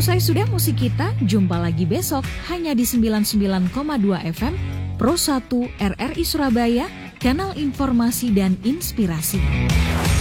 Usai sudah musik kita, jumpa lagi besok hanya di 99,2 FM Pro 1 RRI Surabaya, kanal informasi dan inspirasi.